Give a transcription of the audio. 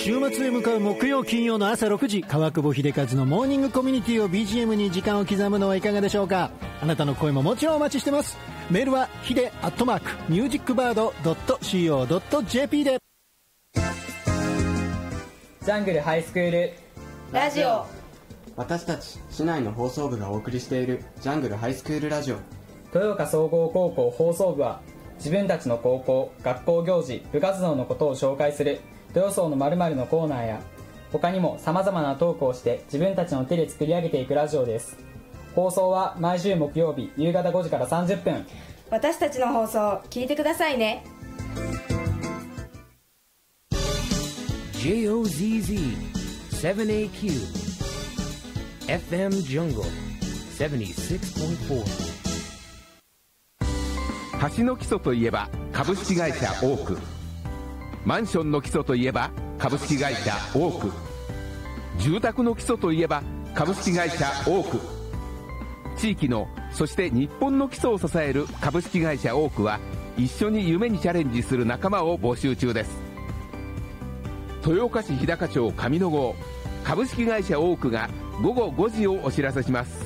週末へ向かう木曜金曜の朝6時、川久保秀和のモーニングコミュニティを BGM に時間を刻むのはいかがでしょうか。あなたの声ももちろんお待ちしてます。メールはひで@musicbird.co.jp で。 ジャングルハイスクールラジオ。 私たち市内の放送部がお送りしているジャングルハイスクールラジオ。 豊岡総合高校放送部は自分たちの高校、学校行事、部活動のことを紹介する豊荘の〇〇のコーナーや、他にも様々なトークをして自分たちの手で作り上げていくラジオです。放送は毎週木曜日夕方5時から30分。 私たちの放送聞いてくださいね。 JOZZ 7AQ FM Jungle 76.4。 橋の基礎といえば株式会社オーク、マンションの基礎といえば株式会社オーク、住宅の基礎といえば株式会社オーク、地域のそして日本の基礎を支える株式会社オークは、一緒に夢にチャレンジする仲間を募集中です。豊岡市日高町上野郷株式会社オークが午後5時をお知らせします。